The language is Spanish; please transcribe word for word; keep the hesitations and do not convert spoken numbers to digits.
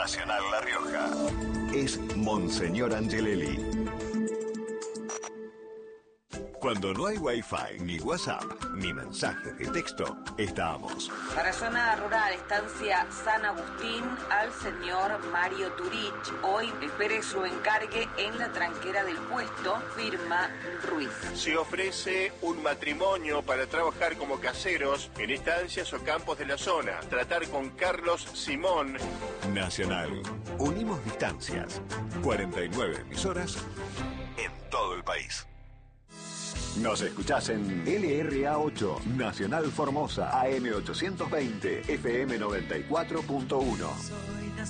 Nacional La Rioja. Es Monseñor Angelelli. Cuando no hay Wi-Fi, ni WhatsApp, ni mensajes de texto, estamos. Para zona rural, estancia San Agustín, al señor Mario Turich. Hoy espere su encargue en la tranquera del puesto, firma Ruiz. Se ofrece un matrimonio para trabajar como caseros en estancias o campos de la zona. Tratar con Carlos Simón. Nacional. Unimos distancias. cuarenta y nueve emisoras en todo el país. Nos escuchás en L R A ocho, Nacional Formosa, A M ochocientos veinte, F M noventa y cuatro punto uno.